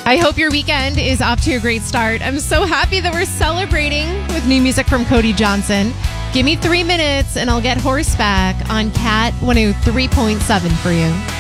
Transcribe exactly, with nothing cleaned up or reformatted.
I hope your weekend is off to a great start. I'm so happy that we're celebrating with new music from Cody Johnson. Give me three minutes and I'll get Horseback on Cat one oh three point seven for you.